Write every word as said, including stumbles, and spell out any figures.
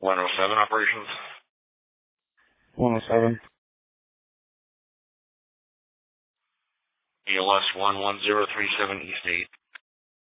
one oh seven operations. one oh seven. E L S one one zero three seven East eight.